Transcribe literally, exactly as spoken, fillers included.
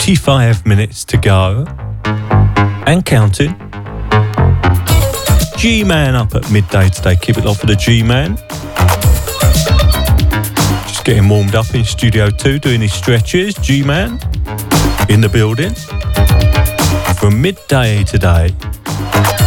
twenty-five minutes to go. And counting. G-Man up at midday today. Keep it locked for the G-Man. Just getting warmed up in Studio two, doing his stretches. G-Man in the building. From midday today.